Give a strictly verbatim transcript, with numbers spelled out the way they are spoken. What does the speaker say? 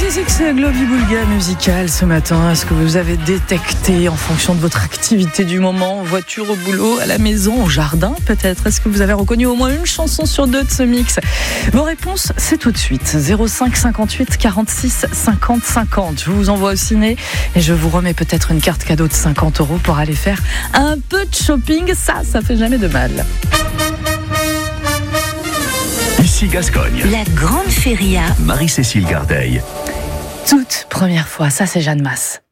c'est que c'est Globi-Boulga musical ce matin. Est-ce que vous avez détecté en fonction de votre activité du moment, en voiture, au boulot, à la maison, au jardin peut-être? Est-ce que vous avez reconnu au moins une chanson sur deux de ce mix? Vos réponses, c'est tout de suite. zéro cinq cinquante-huit quarante-six cinquante cinquante. Je vous envoie au ciné et je vous remets peut-être une carte cadeau de cinquante euros pour aller faire un peu de shopping. Ça, ça fait jamais de mal. Ici Gascogne. La Grande Feria. Marie-Cécile Gardeil. Toute première fois, ça c'est Jeanne Masse.